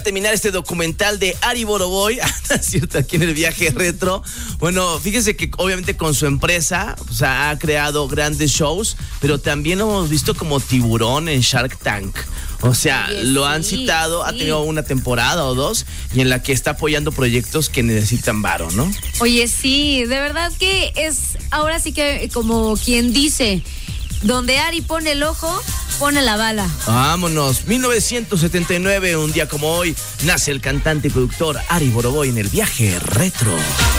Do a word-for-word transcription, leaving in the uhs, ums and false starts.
Terminar este documental de Ari Boroboy, ¿cierto? Aquí en el viaje retro. Bueno, fíjese que obviamente con su empresa, o sea, ha creado grandes shows, pero también lo hemos visto como tiburón en Shark Tank. O sea, Oye, lo han sí, citado, sí. Ha tenido una temporada o dos y en la que está apoyando proyectos que necesitan varo, ¿no? Oye, sí, de verdad que es ahora sí que como quien dice, donde Ari pone el ojo, pone la bala. Vámonos, mil novecientos setenta y nueve, un día como hoy, nace el cantante y productor Ari Boroboy en el viaje retro.